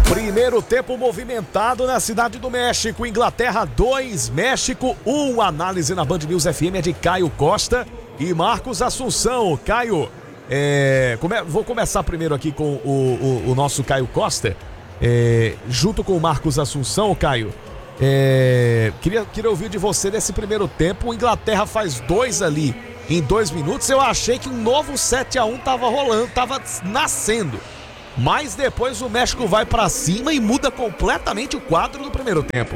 Primeiro tempo movimentado na cidade do México. Inglaterra 2, México 1. Análise na Band News FM é de Caio Costa e Marcos Assunção. Caio, vou começar primeiro aqui com o nosso Caio Costa, junto com o Marcos Assunção. Caio, queria ouvir de você nesse primeiro tempo. Inglaterra faz 2 ali em 2 minutos. Eu achei que um novo 7-1 tava rolando, tava nascendo. Mas depois o México vai pra cima e muda completamente o quadro do primeiro tempo.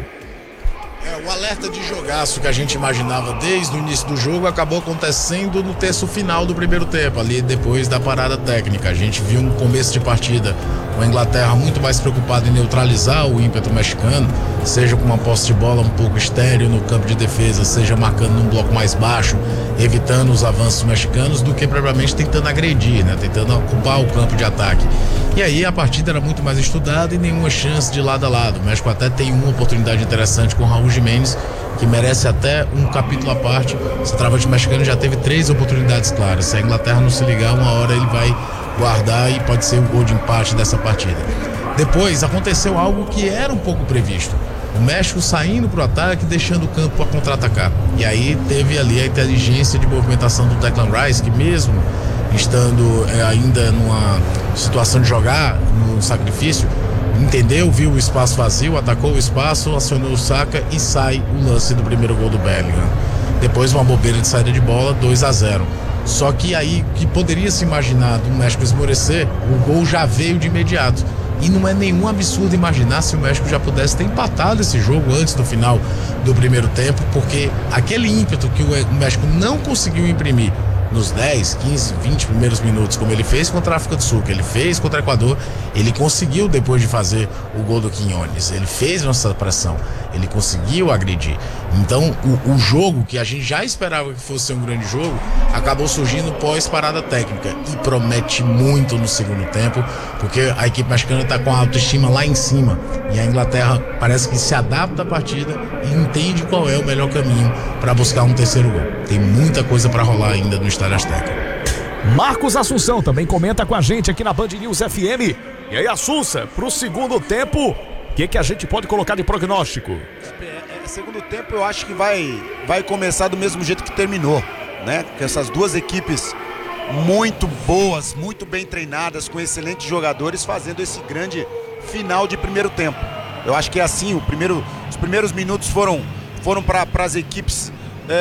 O alerta de jogaço que a gente imaginava desde o início do jogo acabou acontecendo no terço final do primeiro tempo, ali depois da parada técnica. A gente viu um começo de partida com a Inglaterra muito mais preocupada em neutralizar o ímpeto mexicano, seja com uma posse de bola um pouco estéril no campo de defesa, seja marcando num bloco mais baixo, evitando os avanços mexicanos, do que propriamente tentando agredir, né? Tentando ocupar o campo de ataque. E aí a partida era muito mais estudada e nenhuma chance de lado a lado. O México até tem uma oportunidade interessante com o Raul Jiménez, que merece até um capítulo à parte. O centroavante mexicano já teve 3 oportunidades claras. Se a Inglaterra não se ligar, uma hora ele vai guardar e pode ser o gol de empate dessa partida. Depois aconteceu algo que era um pouco previsto. O México saindo para o ataque, deixando o campo para contra-atacar. E aí teve ali a inteligência de movimentação do Declan Rice, que mesmo estando ainda numa situação de jogar no sacrifício, entendeu, viu o espaço vazio, atacou o espaço, acionou o Saka e sai o lance do primeiro gol do Bellingham. Depois uma bobeira de saída de bola, 2-0. Só que aí, que poderia se imaginar do México esmorecer, o gol já veio de imediato. E não é nenhum absurdo imaginar se o México já pudesse ter empatado esse jogo antes do final do primeiro tempo, porque aquele ímpeto que o México não conseguiu imprimir nos 10, 15, 20 primeiros minutos, como ele fez contra a África do Sul, que ele fez contra o Equador, ele conseguiu depois de fazer o gol do Quiñones, ele fez nossa pressão, ele conseguiu agredir. Então o jogo que a gente já esperava que fosse um grande jogo, acabou surgindo pós-parada técnica e promete muito no segundo tempo, porque a equipe mexicana está com a autoestima lá em cima e a Inglaterra parece que se adapta à partida e entende qual é o melhor caminho para buscar um terceiro gol. Tem muita coisa para rolar ainda no Estádio Azteca. Marcos Assunção também comenta com a gente aqui na Band News FM. E aí, Assunça, pro segundo tempo, o que a gente pode colocar de prognóstico? Segundo tempo eu acho que vai começar do mesmo jeito que terminou, né? Com essas duas equipes muito boas, muito bem treinadas, com excelentes jogadores, fazendo esse grande final de primeiro tempo. Eu acho que é assim, os primeiros minutos foram para as equipes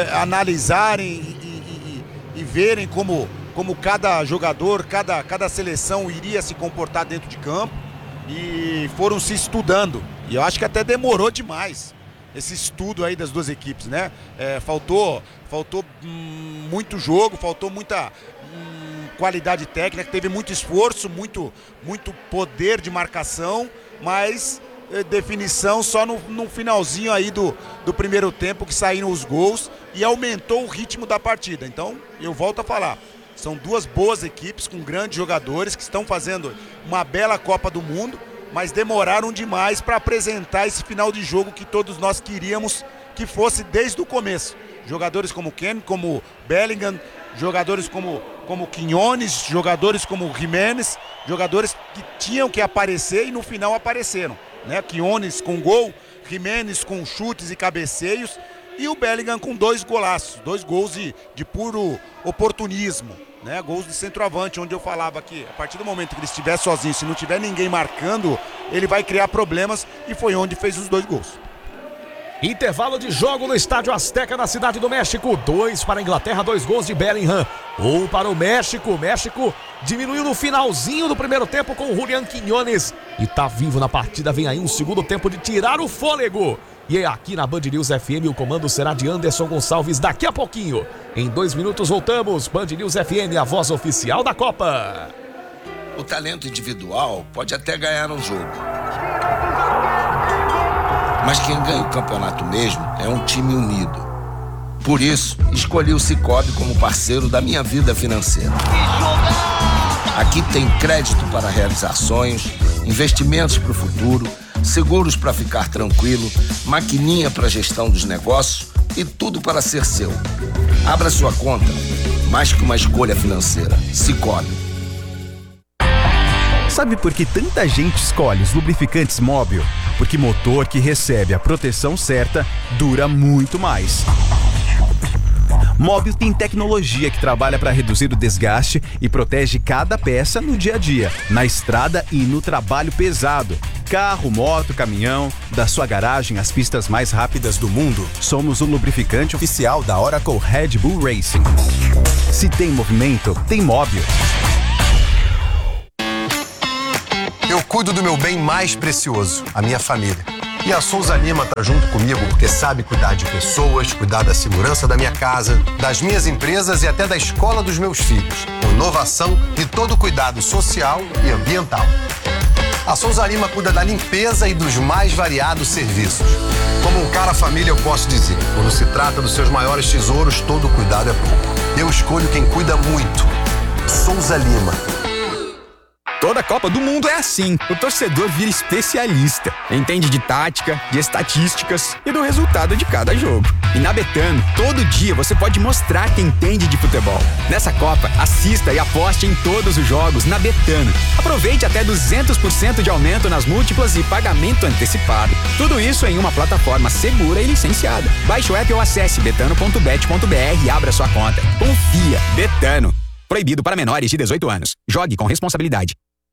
analisarem e verem como cada jogador, cada seleção iria se comportar dentro de campo, e foram se estudando. E eu acho que até demorou demais esse estudo aí das duas equipes, né? Faltou muito jogo, faltou muita qualidade técnica, teve muito esforço, muito poder de marcação, mas definição só no finalzinho aí do primeiro tempo, que saíram os gols e aumentou o ritmo da partida. Então, eu volto a falar, são duas boas equipes com grandes jogadores que estão fazendo uma bela Copa do Mundo, mas demoraram demais para apresentar esse final de jogo que todos nós queríamos que fosse desde o começo. Jogadores como Kane, como Bellingham, jogadores como Quiñones, jogadores como Jiménez, jogadores que tinham que aparecer e no final apareceram, né? Quiñones com gol, Jiménez com chutes e cabeceios, e o Bellingham com 2 golaços, 2 gols de puro oportunismo, né? Gols de centroavante, onde eu falava que a partir do momento que ele estiver sozinho, se não tiver ninguém marcando, ele vai criar problemas, e foi onde fez os 2 gols. Intervalo de jogo no Estádio Azteca, na Cidade do México. 2 para a Inglaterra, 2 gols de Bellingham. 1 para o México. O México diminuiu no finalzinho do primeiro tempo com o Julián Quiñones e tá vivo na partida. Vem aí um segundo tempo de tirar o fôlego. E aqui na Band News FM o comando será de Anderson Gonçalves daqui a pouquinho. Em 2 minutos voltamos. Band News FM, a voz oficial da Copa. O talento individual pode até ganhar um jogo, mas quem ganha o campeonato mesmo é um time unido. Por isso, escolhi o Sicoob como parceiro da minha vida financeira. Aqui tem crédito para realizar sonhos, investimentos para o futuro, seguros para ficar tranquilo, maquininha para gestão dos negócios e tudo para ser seu. Abra sua conta, mais que uma escolha financeira. Sicoob. Sabe por que tanta gente escolhe os lubrificantes Mobil? Porque motor que recebe a proteção certa dura muito mais. Mobil tem tecnologia que trabalha para reduzir o desgaste e protege cada peça no dia a dia, na estrada e no trabalho pesado. Carro, moto, caminhão, da sua garagem às pistas mais rápidas do mundo, somos o lubrificante oficial da Oracle Red Bull Racing. Se tem movimento, tem Mobil. Eu cuido do meu bem mais precioso, a minha família. E a Souza Lima tá junto comigo porque sabe cuidar de pessoas, cuidar da segurança da minha casa, das minhas empresas e até da escola dos meus filhos. Com inovação e todo cuidado social e ambiental. A Souza Lima cuida da limpeza e dos mais variados serviços. Como um cara família, eu posso dizer, quando se trata dos seus maiores tesouros, todo cuidado é pouco. Eu escolho quem cuida muito. Souza Lima. Toda Copa do Mundo é assim. O torcedor vira especialista. Entende de tática, de estatísticas e do resultado de cada jogo. E na Betano, todo dia você pode mostrar que entende de futebol. Nessa Copa, assista e aposte em todos os jogos na Betano. Aproveite até 200% de aumento nas múltiplas e pagamento antecipado. Tudo isso em uma plataforma segura e licenciada. Baixe o app ou acesse betano.bet.br e abra sua conta. Confia. Betano. Proibido para menores de 18 anos. Jogue com responsabilidade.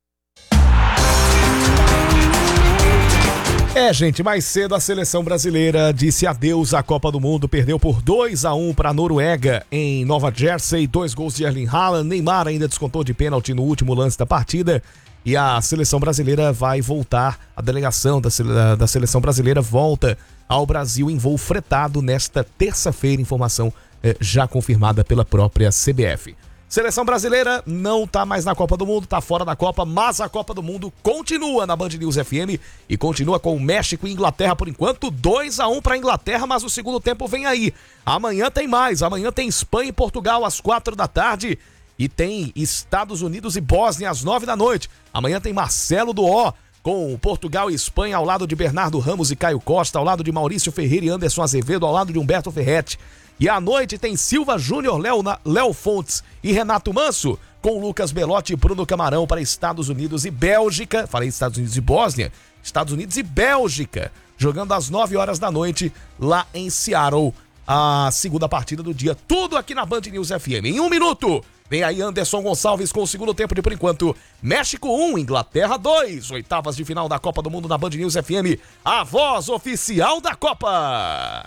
Gente, mais cedo a seleção brasileira disse adeus à Copa do Mundo, perdeu por 2-1 para a Noruega em Nova Jersey, 2 gols de Erling Haaland, Neymar ainda descontou de pênalti no último lance da partida e a seleção brasileira vai voltar, a delegação da seleção brasileira volta ao Brasil em voo fretado nesta terça-feira, informação já confirmada pela própria CBF. Seleção brasileira não tá mais na Copa do Mundo, tá fora da Copa, mas a Copa do Mundo continua na Band News FM e continua com o México e Inglaterra por enquanto, 2-1 para a Inglaterra, mas o segundo tempo vem aí. Amanhã tem mais, amanhã tem Espanha e Portugal às 4 da tarde e tem Estados Unidos e Bósnia às 9 da noite. Amanhã tem Marcelo Duó com Portugal e Espanha ao lado de Bernardo Ramos e Caio Costa, ao lado de Maurício Ferreira e Anderson Azevedo, ao lado de Humberto Ferretti. E à noite tem Silva Júnior, Léo Fontes e Renato Manso, com Lucas Belotti e Bruno Camarão para Estados Unidos e Bélgica. Falei Estados Unidos e Bósnia. Estados Unidos e Bélgica, jogando às 9 horas da noite lá em Seattle, a segunda partida do dia. Tudo aqui na Band News FM. Em 1 minuto, vem aí Anderson Gonçalves com o segundo tempo de por enquanto. México 1, Inglaterra 2. Oitavas de final da Copa do Mundo na Band News FM. A voz oficial da Copa.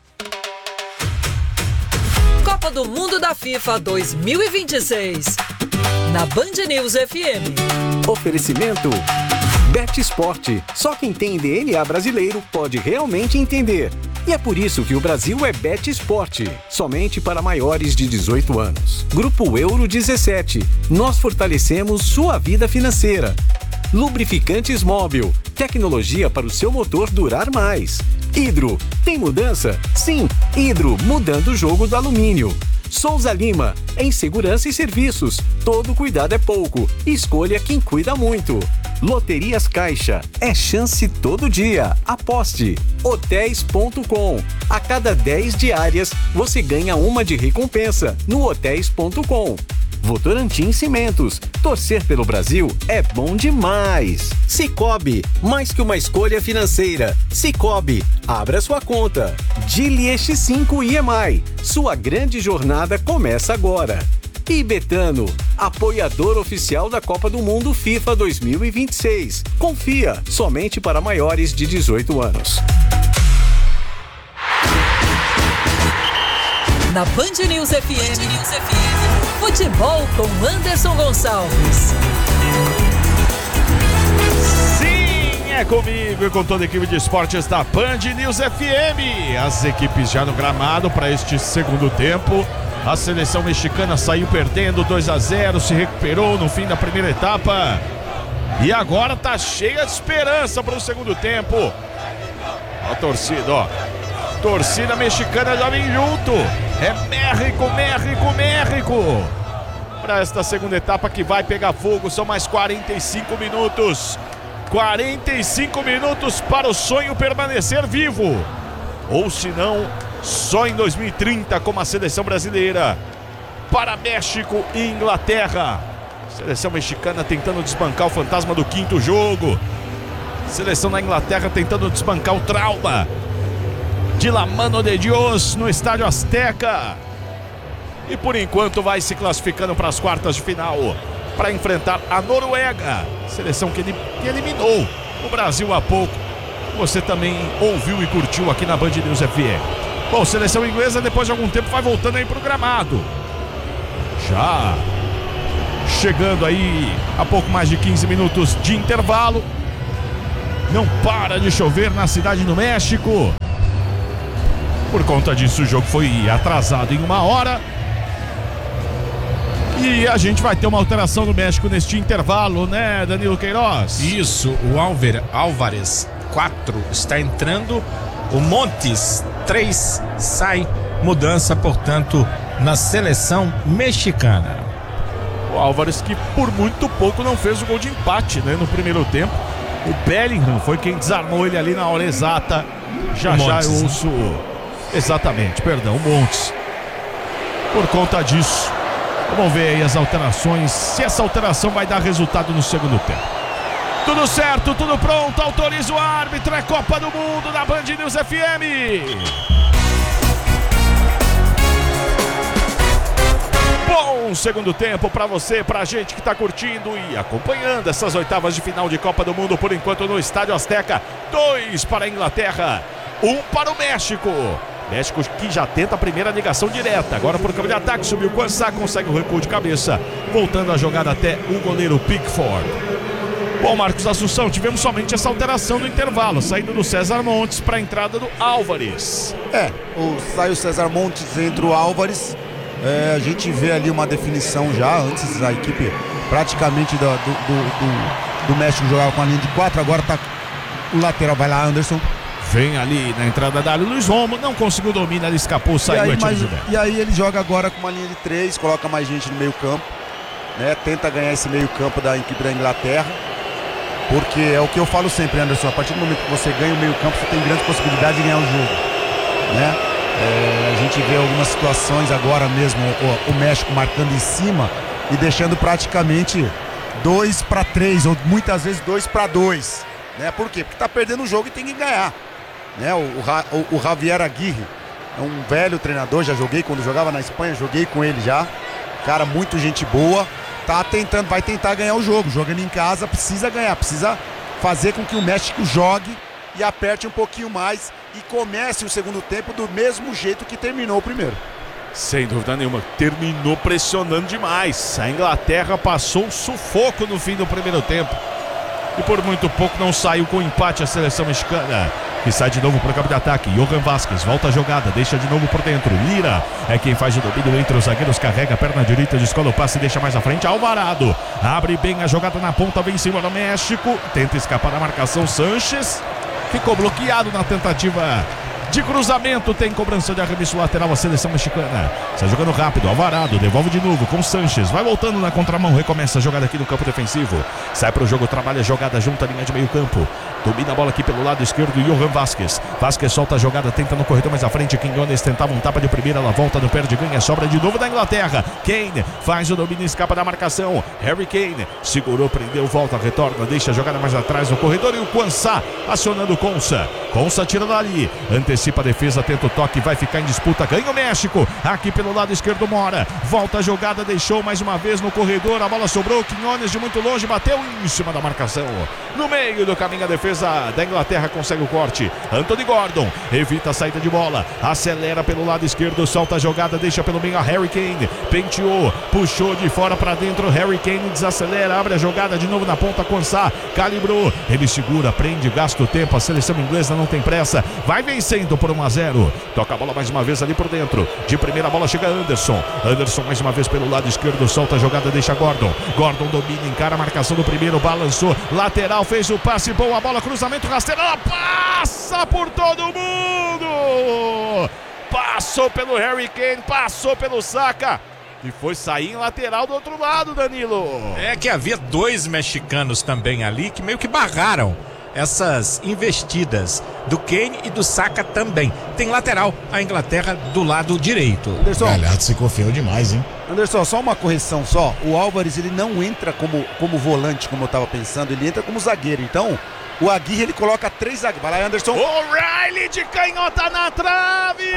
Copa do Mundo da FIFA 2026. Na Band News FM. Oferecimento Bet Esporte. Só quem tem DNA brasileiro pode realmente entender. E é por isso que o Brasil é Bet Esporte. Somente para maiores de 18 anos. Grupo Euro 17. Nós fortalecemos sua vida financeira. Lubrificantes Mobil. Tecnologia para o seu motor durar mais. Hidro. Tem mudança? Sim. Hidro, mudando o jogo do alumínio. Souza Lima. Em segurança e serviços. Todo cuidado é pouco. Escolha quem cuida muito. Loterias Caixa. É chance todo dia. Aposte. Hotéis.com. A cada 10 diárias, você ganha uma de recompensa no hotéis.com. Votorantim Cimentos. Torcer pelo Brasil é bom demais. Cicobi, mais que uma escolha financeira. Cicobi, abra sua conta. Dili X5 IEMAI. Sua grande jornada começa agora. E Betano, apoiador oficial da Copa do Mundo FIFA 2026. Confia, somente para maiores de 18 anos. Na Band News FM, futebol com Anderson Gonçalves. Sim, é comigo e com toda a equipe de esportes da Band News FM. As equipes já no gramado para este segundo tempo. A seleção mexicana saiu perdendo 2-0, se recuperou no fim da primeira etapa. E agora tá cheia de esperança para o segundo tempo. A torcida, ó. Torcida mexicana já vem junto. É México. Para esta segunda etapa que vai pegar fogo, são mais 45 minutos. 45 minutos para o sonho permanecer vivo. Ou se não, só em 2030 como a seleção brasileira. Para México e Inglaterra. Seleção mexicana tentando desbancar o fantasma do quinto jogo. Seleção da Inglaterra tentando desbancar o trauma de La Mano de Dios no Estádio Azteca. E por enquanto vai se classificando para as quartas de final para enfrentar a Noruega. Seleção que eliminou o Brasil há pouco. Você também ouviu e curtiu aqui na Band News FM. Bom, seleção inglesa depois de algum tempo vai voltando aí pro gramado. Já chegando aí a pouco mais de 15 minutos de intervalo. Não para de chover na cidade do México. Por conta disso o jogo foi atrasado em 1 hora. E a gente vai ter uma alteração no México neste intervalo, né, Danilo Queiroz? Isso, o Álvares 4 está entrando, o Montes 3 sai, mudança, portanto, na seleção mexicana. O Álvares que por muito pouco não fez o gol de empate, né, no primeiro tempo. O Bellingham foi quem desarmou ele ali na hora exata. Já eu ouço... Exatamente, perdão, o Montes. Por conta disso, vamos ver aí as alterações, se essa alteração vai dar resultado no segundo tempo. Tudo certo, tudo pronto, autoriza o árbitro, é Copa do Mundo da Band News FM. Bom segundo tempo pra você, pra gente que tá curtindo e acompanhando essas oitavas de final de Copa do Mundo, por enquanto no Estádio Azteca. 2 para a Inglaterra, 1 para o México. México que já tenta a primeira ligação direta. Agora por campo de ataque, subiu o Quansá, consegue o recuo de cabeça, voltando a jogada até o goleiro Pickford. Bom, Marcos Assunção, tivemos somente essa alteração no intervalo, saída do César Montes para a entrada do Álvares. Sai o César Montes, entra o Álvares. A gente vê ali uma definição já, antes a equipe praticamente do México jogava com a linha de 4, agora tá o lateral, vai lá Anderson. Vem ali na entrada da área, Luiz Romo, não conseguiu dominar, ele escapou, saiu. E aí ele joga agora com uma linha de 3, coloca mais gente no meio campo, né? Tenta ganhar esse meio campo da equipe da Inglaterra, porque é o que eu falo sempre, Anderson, a partir do momento que você ganha o meio campo, você tem grande possibilidade de ganhar o jogo, né? A gente vê algumas situações agora mesmo, o México marcando em cima e deixando praticamente 2-3, ou muitas vezes 2-2, né? Por quê? Porque tá perdendo o jogo e tem que ganhar, né? O Javier Aguirre é um velho treinador, já joguei quando jogava na Espanha, joguei com ele já, cara, muito gente boa, vai tentar ganhar o jogo, jogando em casa, precisa ganhar, precisa fazer com que o México jogue e aperte um pouquinho mais e comece o segundo tempo do mesmo jeito que terminou o primeiro. Sem dúvida nenhuma, terminou pressionando demais. A Inglaterra passou um sufoco no fim do primeiro tempo e por muito pouco não saiu com empate a seleção mexicana, que sai de novo para o campo de ataque. Johan Vázquez volta a jogada, deixa de novo por dentro. Lira é quem faz o domínio entre os zagueiros, carrega a perna direita, descola o passe e deixa mais à frente. Alvarado abre bem a jogada na ponta, vem em cima do México, tenta escapar da marcação. Sanches ficou bloqueado na tentativa de cruzamento, tem cobrança de arremesso lateral a seleção mexicana. Está jogando rápido, Alvarado devolve de novo com Sanches, vai voltando na contramão, recomeça a jogada aqui no campo defensivo, sai para o jogo, trabalha a jogada junto à linha de meio campo, domina a bola aqui pelo lado esquerdo, Johan Vázquez solta a jogada, tenta no corredor mais à frente, Quinones tentava um tapa de primeira, ela volta, não perde, ganha, sobra de novo da Inglaterra. Kane faz o domínio, escapa da marcação, Harry Kane segurou, prendeu, volta, retorna, deixa a jogada mais atrás no corredor e o Quansá acionando o Konsa tira dali, antecipa a defesa, tenta o toque, vai ficar em disputa, ganha o México, aqui pelo lado esquerdo Mora, volta a jogada, deixou mais uma vez no corredor, a bola sobrou, Quinones de muito longe, bateu em cima da marcação, no meio do caminho a defesa da Inglaterra consegue o corte, Anthony Gordon evita a saída de bola, acelera pelo lado esquerdo, solta a jogada, deixa pelo meio a Harry Kane, penteou, puxou de fora para dentro, Harry Kane desacelera, abre a jogada de novo na ponta, Quansá calibrou, ele segura, prende, gasta o tempo, a seleção inglesa não tem pressa, vai vencendo por 1-0, toca a bola mais uma vez ali por dentro, de primeira bola chega Anderson mais uma vez pelo lado esquerdo, solta a jogada, deixa Gordon domina, encara a marcação do primeiro, balançou, lateral, fez o passe, boa bola, cruzamento rasteiro, ela passa por todo mundo, passou pelo Harry Kane, passou pelo Saka e foi sair em lateral do outro lado, Danilo. É que havia 2 mexicanos também ali que meio que barraram essas investidas do Kane e do Saka também. Tem lateral a Inglaterra do lado direito. Anderson, Galhardo se confiou demais, hein? Anderson, só uma correção só. O Álvares, ele não entra como volante, como eu tava pensando, ele entra como zagueiro. Então, o Aguirre, ele coloca 3 zagueiros. Vai lá, Anderson. O'Reilly de canhota na trave!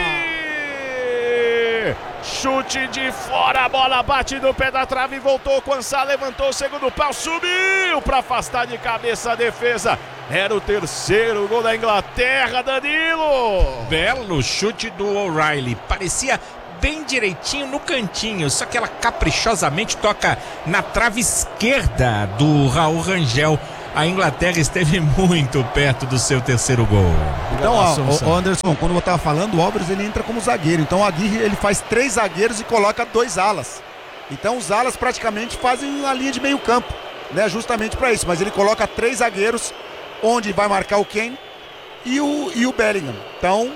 Chute de fora, a bola bate no pé da trave, voltou, Quansah levantou o segundo pau, subiu para afastar de cabeça a defesa. Era o terceiro gol da Inglaterra, Danilo. Belo chute do O'Reilly, parecia bem direitinho no cantinho, só que ela caprichosamente toca na trave esquerda do Raul Rangel. A Inglaterra esteve muito perto do seu terceiro gol. Então, ó, Anderson, quando eu tava falando, o Álvares, ele entra como zagueiro. Então o Aguirre, ele faz 3 zagueiros e coloca 2 alas. Então os alas praticamente fazem a linha de meio campo, né? Justamente para isso. Mas ele coloca 3 zagueiros, onde vai marcar o Kane e o Bellingham. Então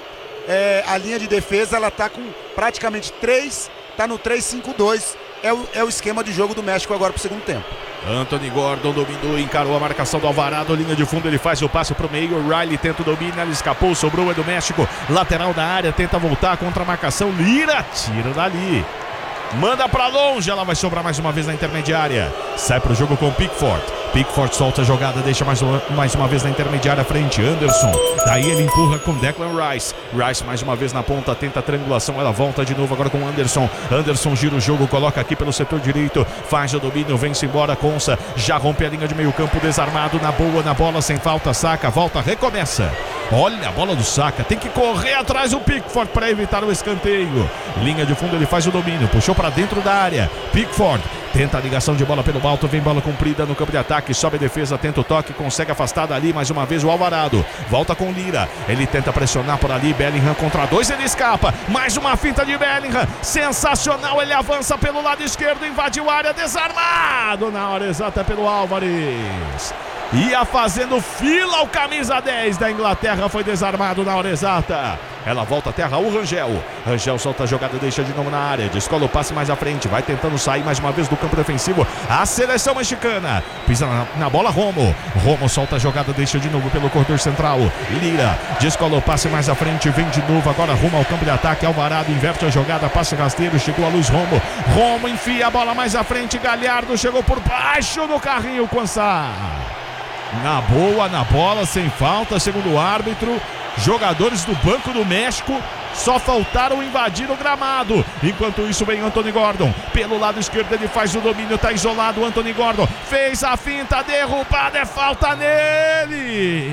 a linha de defesa, ela tá com praticamente 3, tá no 3-5-2. É o esquema de jogo do México agora pro segundo tempo. Anthony Gordon dominou, encarou a marcação do Alvarado, linha de fundo, ele faz o passe pro meio, o Riley tenta o domínio, ele escapou, sobrou, é do México, lateral da área, tenta voltar contra a marcação, Lira, tira dali, manda pra longe, ela vai sobrar mais uma vez na intermediária, sai pro jogo com o Pickford solta a jogada, deixa mais uma vez na intermediária, frente, Anderson, daí ele empurra com Declan Rice mais uma vez na ponta, tenta a triangulação, ela volta de novo agora com Anderson gira o jogo, coloca aqui pelo setor direito, faz o domínio, vem-se embora, Quansah, já rompe a linha de meio campo, desarmado, na boa, na bola, sem falta, Saka, volta, recomeça, olha a bola do Saka, tem que correr atrás do Pickford para evitar o escanteio, linha de fundo, ele faz o domínio, puxou para dentro da área, Pickford tenta a ligação de bola pelo alto, vem bola comprida no campo de ataque, sobe a defesa, tenta o toque, consegue afastar dali mais uma vez o Alvarado, volta com Lira, ele tenta pressionar por ali, Bellingham contra 2, ele escapa, mais uma finta de Bellingham, sensacional, ele avança pelo lado esquerdo, invadiu a área, desarmado na hora exata pelo Álvares. Ia fazendo fila o camisa 10 da Inglaterra, foi desarmado na hora exata. Ela volta até Raul Rangel solta a jogada, deixa de novo na área, descola o passe mais à frente, vai tentando sair mais uma vez do campo defensivo a seleção mexicana, pisa na bola Romo solta a jogada, deixa de novo pelo corredor central, Lira, descola o passe mais à frente, vem de novo, agora rumo ao campo de ataque, Alvarado inverte a jogada, passe rasteiro, chegou a luz Romo enfia a bola mais à frente, Galhardo chegou por baixo do carrinho, Quansah. Na boa, na bola, sem falta, segundo o árbitro. Jogadores do Banco do México só faltaram invadir o gramado. Enquanto isso vem Anthony Gordon. Pelo lado esquerdo ele faz o domínio, tá isolado. Anthony Gordon fez a finta, derrubada, é falta nele.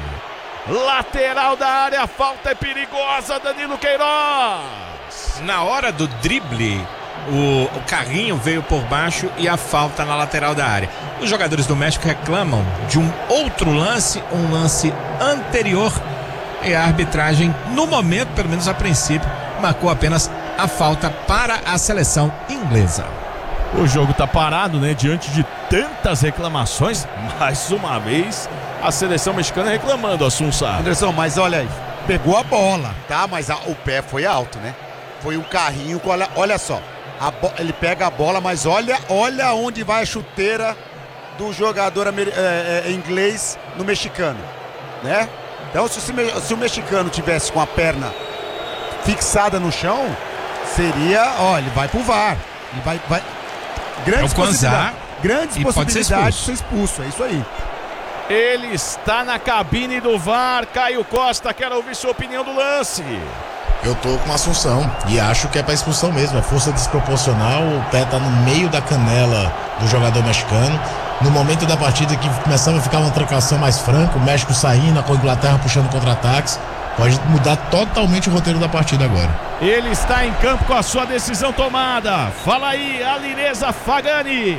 Lateral da área, falta é perigosa, Danilo Queiroz. Na hora do drible, o carrinho veio por baixo e a falta na lateral da área. Os jogadores do México reclamam de um outro lance, um lance anterior, e a arbitragem, no momento, pelo menos a princípio, marcou apenas a falta para a seleção inglesa. O jogo tá parado, né? Diante de tantas reclamações, mais uma vez a seleção mexicana reclamando, Assunção. Anderson, mas olha aí, pegou a bola, tá? Mas o pé foi alto, né? Foi um carrinho, olha só. Ele pega a bola, mas olha onde vai a chuteira do jogador inglês no mexicano, né? Então se o mexicano tivesse com a perna fixada no chão, seria, ele vai pro VAR, ele vai grandes possibilidades de ser expulso, é isso aí. Ele está na cabine do VAR, Caio Costa, quero ouvir sua opinião do lance. Eu tô com Assunção e acho que é pra expulsão mesmo, é força desproporcional, o pé tá no meio da canela do jogador mexicano. No momento da partida que começava a ficar uma trocação mais franca, o México saindo, a Inglaterra puxando contra-ataques, pode mudar totalmente o roteiro da partida agora. Ele está em campo com a sua decisão tomada. Fala aí, Alireza Fagani.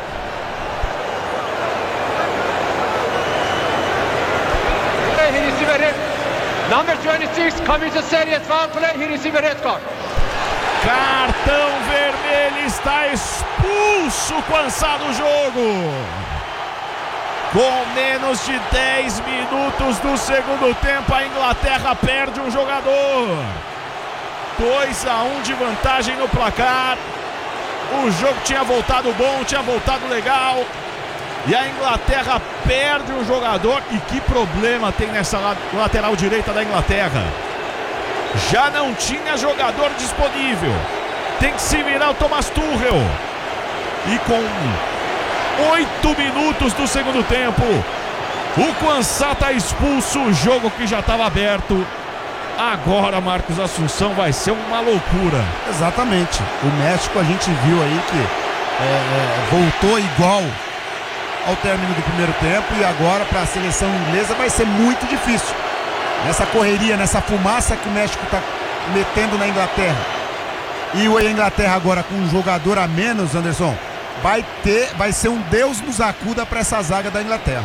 Number 26 commits a serious foul play. He received a red card. Cartão vermelho, está expulso Quansah do jogo. Com menos de 10 minutos do segundo tempo, a Inglaterra perde um jogador. 2-1 de vantagem no placar. O jogo tinha voltado bom, tinha voltado legal. E a Inglaterra perde um jogador. E que problema tem nessa lateral direita da Inglaterra? Já não tinha jogador disponível. Tem que se virar o Thomas Tuchel. E com 8 minutos do segundo tempo, o Quansah está expulso. O jogo que já estava aberto. Agora, Marcos Assunção, vai ser uma loucura. Exatamente. O México, a gente viu aí que voltou igual ao término do primeiro tempo. E agora, para a seleção inglesa, vai ser muito difícil. Nessa correria, nessa fumaça que o México está metendo na Inglaterra. E a Inglaterra agora com um jogador a menos, Anderson, vai ser um Deus nos acuda para essa zaga da Inglaterra.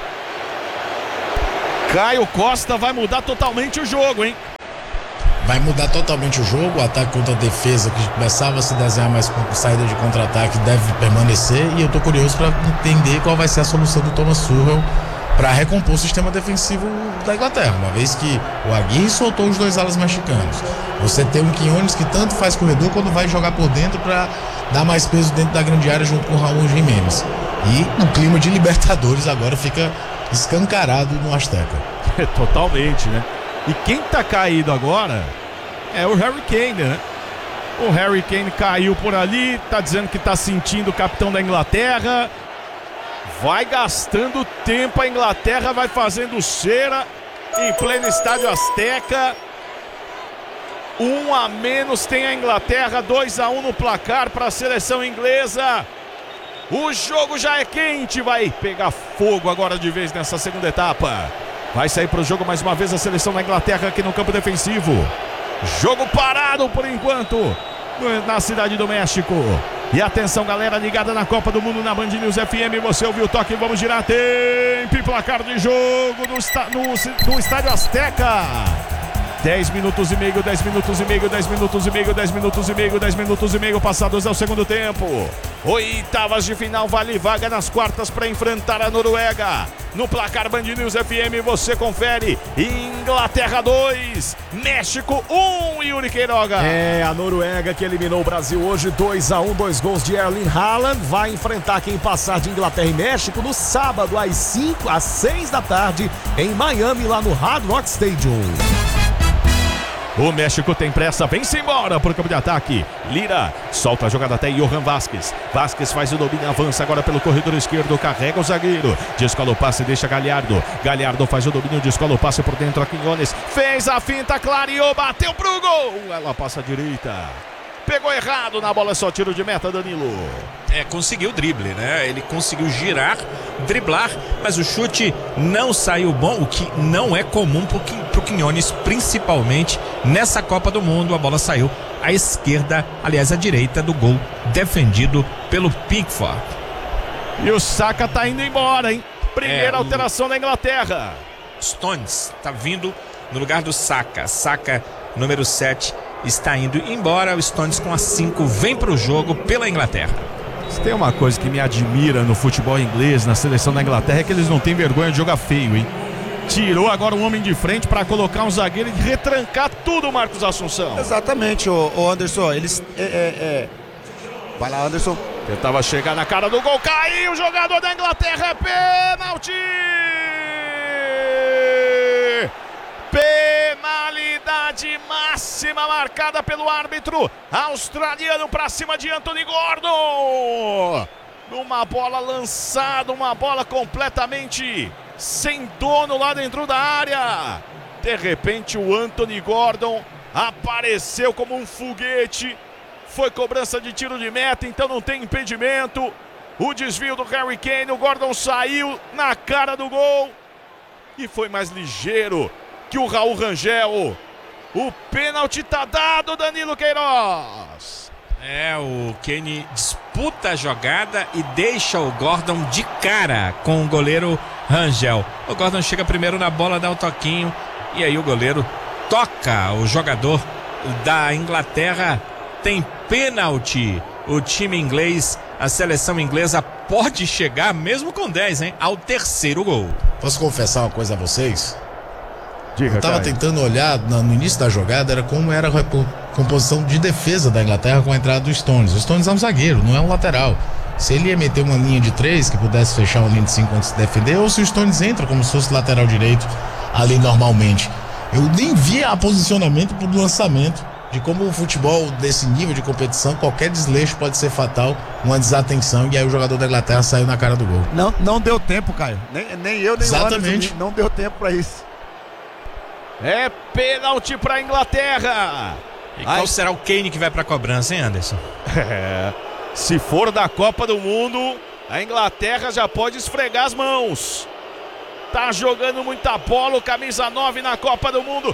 Caio Costa vai mudar totalmente o jogo, hein? Vai mudar totalmente o jogo. O ataque contra a defesa, que começava a se desenhar mais com saída de contra-ataque, deve permanecer. E eu tô curioso para entender qual vai ser a solução do Thomas Tuchel para recompor o sistema defensivo da Inglaterra, uma vez que o Aguirre soltou os 2 alas mexicanos. Você tem um Quiñones que tanto faz corredor quando vai jogar por dentro para dar mais peso dentro da grande área junto com o Raul Jiménez. E no clima de Libertadores agora fica escancarado no Azteca. Totalmente, né? E quem tá caído agora é o Harry Kane, né? O Harry Kane caiu por ali, tá dizendo que tá sentindo o capitão da Inglaterra. Vai gastando tempo a Inglaterra, vai fazendo cera em pleno estádio Azteca. 1 a menos tem a Inglaterra, 2-1 no placar para a seleção inglesa. O jogo já é quente, vai pegar fogo agora de vez nessa segunda etapa. Vai sair para o jogo mais uma vez a seleção da Inglaterra aqui no campo defensivo. Jogo parado por enquanto na cidade do México. E atenção, galera ligada na Copa do Mundo na Band News FM. Você ouviu o toque, vamos girar tempo e placar de jogo no estádio Azteca. 10 minutos e meio, 10 minutos e meio, 10 minutos e meio, 10 minutos e meio, 10 minutos e meio passados ao segundo tempo. Oitavas de final, vale vaga nas quartas para enfrentar a Noruega. No placar Band News FM você confere: Inglaterra 2, México 1, Yuri Queiroga. É, a Noruega que eliminou o Brasil hoje 2-1, 2 gols de Erling Haaland, vai enfrentar quem passar de Inglaterra e México no sábado às 6 da tarde em Miami, lá no Hard Rock Stadium. O México tem pressa, vem-se embora para o campo de ataque. Lira solta a jogada até Johan Vázquez. Vázquez faz o domínio, avança agora pelo corredor esquerdo, carrega o zagueiro. Descola o passe, deixa Galhardo. Galhardo faz o domínio, descola o passe por dentro a Quiñones. Fez a finta, clareou, bateu pro gol. Ela passa à direita. Pegou errado na bola, só tiro de meta, Danilo. Conseguiu o drible, né? Ele conseguiu girar, driblar, mas o chute não saiu bom, o que não é comum pro Quiñones, principalmente nessa Copa do Mundo. A bola saiu à esquerda, aliás, à direita do gol, defendido pelo Pickford. E o Saka tá indo embora, hein? Primeira alteração da Inglaterra. Stones tá vindo no lugar do Saka. Saka, número 7, está indo embora. O Stones com a 5 vem pro jogo pela Inglaterra. Se tem uma coisa que me admira no futebol inglês, na seleção da Inglaterra, é que eles não têm vergonha de jogar feio, hein? Tirou agora um homem de frente para colocar um zagueiro e retrancar tudo, Marcos Assunção. Exatamente, o Anderson. Eles. Vai lá, Anderson. Tentava chegar na cara do gol, caiu o jogador da Inglaterra, é pênalti! Penalidade máxima marcada pelo árbitro australiano para cima de Anthony Gordon. Numa bola lançada, uma bola completamente sem dono lá dentro da área. De repente o Anthony Gordon apareceu como um foguete. Foi cobrança de tiro de meta, então não tem impedimento. O desvio do Harry Kane, o Gordon saiu na cara do gol e foi mais ligeiro que o Raul Rangel. O pênalti tá dado, Danilo Queiroz. O Kane disputa a jogada e deixa o Gordon de cara com o goleiro Rangel. O Gordon chega primeiro na bola, dá o toquinho e aí o goleiro toca. O jogador da Inglaterra tem pênalti. O time inglês, a seleção inglesa pode chegar mesmo com 10, hein, ao terceiro gol. Posso confessar uma coisa a vocês? Diga, eu tava tentando olhar no início da jogada, era como era composição de defesa da Inglaterra com a entrada do Stones. O Stones é um zagueiro, não é um lateral. Se ele ia meter uma linha de 3 que pudesse fechar uma linha de 5 antes de se defender, ou se o Stones entra como se fosse lateral direito ali normalmente. Eu nem via posicionamento pro lançamento, de como o futebol desse nível de competição, qualquer desleixo pode ser fatal, uma desatenção, e aí o jogador da Inglaterra saiu na cara do gol. Não deu tempo, Caio. Nem eu, nem Exatamente. o Anderson, não deu tempo pra isso. É pênalti pra Inglaterra. E qual será o Kane que vai pra cobrança, hein, Anderson? Se for da Copa do Mundo, a Inglaterra já pode esfregar as mãos. Tá jogando muita bola, o camisa 9 na Copa do Mundo.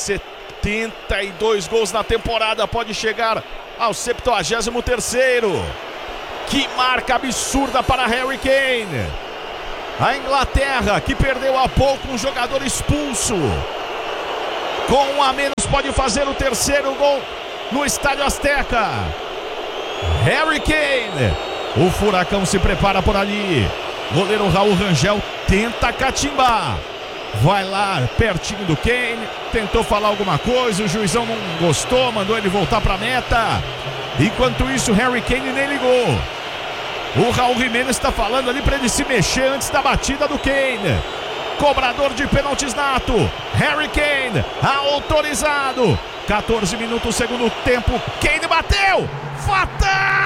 72 gols na temporada, pode chegar ao 73º. Que marca absurda para Harry Kane. A Inglaterra, que perdeu há pouco um jogador expulso, com um a menos pode fazer o 3º gol no Estádio Azteca. Harry Kane, o furacão se prepara por ali. Goleiro Raul Rangel tenta catimbar. Vai lá pertinho do Kane, tentou falar alguma coisa, o juizão não gostou, mandou ele voltar para a meta. Enquanto isso, Harry Kane nem ligou. O Raul Jimenez está falando ali para ele se mexer antes da batida do Kane. Cobrador de pênaltis nato, Harry Kane, autorizado. 14 minutos, segundo tempo, Kane bateu, fatal!